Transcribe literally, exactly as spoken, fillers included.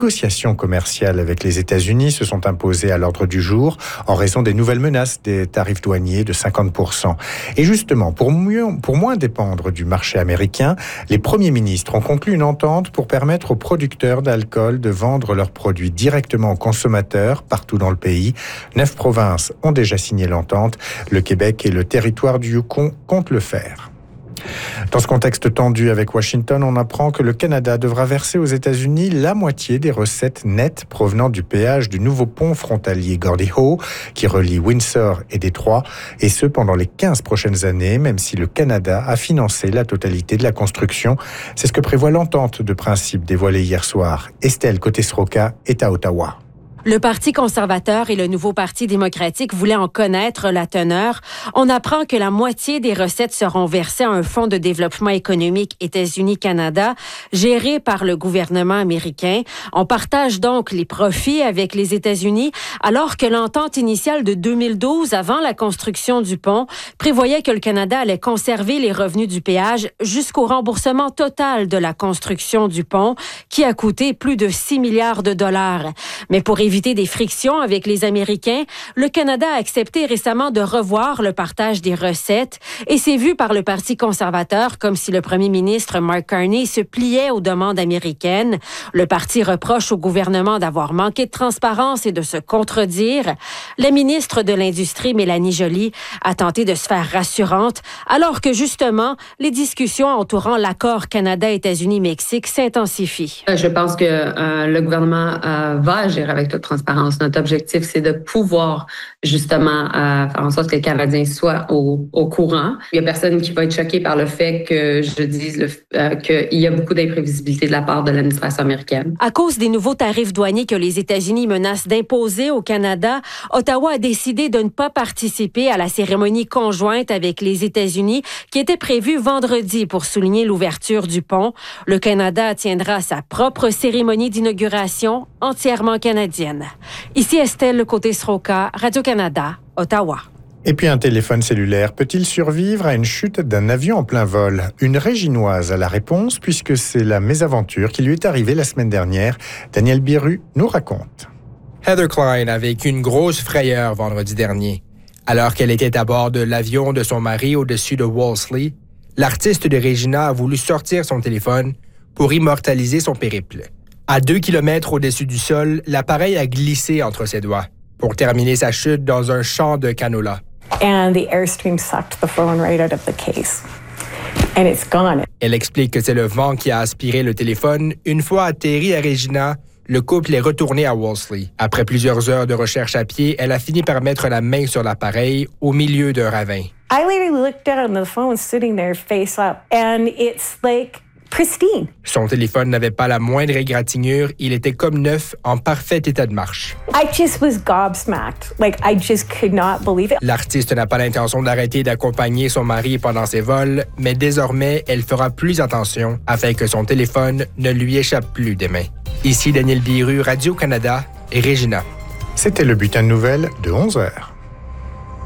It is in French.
négociations commerciales avec les États-Unis se sont imposées à l'ordre du jour en raison des nouvelles menaces des tarifs douaniers de cinquante pour cent. Et justement, pour, mieux, pour moins dépendre du marché américain, les premiers ministres ont conclu une entente pour permettre aux producteurs d'alcool de vendre leurs produits directement aux consommateurs partout dans le pays. Neuf provinces ont déjà signé l'entente. Le Québec et le territoire du Yukon comptent le faire. Dans ce contexte tendu avec Washington, on apprend que le Canada devra verser aux États-Unis la moitié des recettes nettes provenant du péage du nouveau pont frontalier Gordie Howe qui relie Windsor et Détroit, et ce pendant les quinze prochaines années, même si le Canada a financé la totalité de la construction. C'est ce que prévoit l'entente de principe dévoilée hier soir. Estelle Côté-Sroka est à Ottawa. Le Parti conservateur et le nouveau Parti démocratique voulaient en connaître la teneur. On apprend que la moitié des recettes seront versées à un fonds de développement économique États-Unis-Canada, géré par le gouvernement américain. On partage donc les profits avec les États-Unis, alors que l'entente initiale de deux mille douze, avant la construction du pont, prévoyait que le Canada allait conserver les revenus du péage jusqu'au remboursement total de la construction du pont, qui a coûté plus de six milliards de dollars. Mais pour éviter des frictions avec les Américains, le Canada a accepté récemment de revoir le partage des recettes et c'est vu par le Parti conservateur comme si le premier ministre Mark Carney se pliait aux demandes américaines. Le parti reproche au gouvernement d'avoir manqué de transparence et de se contredire. La ministre de l'Industrie, Mélanie Joly, a tenté de se faire rassurante, alors que justement, les discussions entourant l'accord Canada-États-Unis-Mexique s'intensifient. Je pense que euh, le gouvernement euh, va agir avec toute transparence. Notre objectif, c'est de pouvoir justement euh, faire en sorte que les Canadiens soient au, au courant. Il n'y a personne qui va être choqué par le fait que je dise le, euh, qu'il y a beaucoup d'imprévisibilité de la part de l'administration américaine. À cause des nouveaux tarifs douaniers que les États-Unis menacent d'imposer au Canada, Ottawa a décidé de ne pas participer à la cérémonie conjointe avec les États-Unis qui était prévue vendredi pour souligner l'ouverture du pont. Le Canada tiendra sa propre cérémonie d'inauguration entièrement canadienne. Ici Estelle Côté-Sroka, Radio-Canada, Ottawa. Et puis un téléphone cellulaire peut-il survivre à une chute d'un avion en plein vol? Une Réginoise a la réponse puisque c'est la mésaventure qui lui est arrivée la semaine dernière. Daniel Biru nous raconte. Heather Klein a vécu une grosse frayeur vendredi dernier. Alors qu'elle était à bord de l'avion de son mari au-dessus de Wolseley, l'artiste de Regina a voulu sortir son téléphone pour immortaliser son périple. À deux kilomètres au-dessus du sol, l'appareil a glissé entre ses doigts pour terminer sa chute dans un champ de canola. And the airstream sucked the phone right out of the case. And it's gone. Elle explique que c'est le vent qui a aspiré le téléphone. Une fois atterri à Regina, le couple est retourné à Wolseley. Après plusieurs heures de recherche à pied, elle a fini par mettre la main sur l'appareil au milieu d'un ravin. I literally looked down and the phone sitting there face up and it's like pristine. Son téléphone n'avait pas la moindre égratignure. Il était comme neuf, en parfait état de marche. I just was gobsmacked. Like, I just could not believe it. L'artiste n'a pas l'intention d'arrêter d'accompagner son mari pendant ses vols, mais désormais, elle fera plus attention afin que son téléphone ne lui échappe plus des mains. Ici Daniel Biru, Radio-Canada et Regina. C'était le bulletin de nouvelles de onze heures.